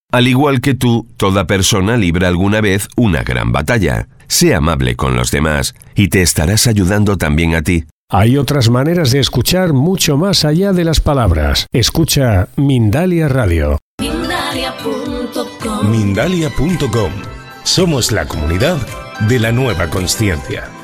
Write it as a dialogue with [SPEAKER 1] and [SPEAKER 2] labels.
[SPEAKER 1] Al igual que tú, toda persona libra alguna vez una gran batalla. Sé amable con los demás y te estarás ayudando también a ti.
[SPEAKER 2] Hay otras maneras de escuchar mucho más allá de las palabras. Escucha Mindalia Radio.
[SPEAKER 3] Mindalia.com. Somos la comunidad de la nueva consciencia.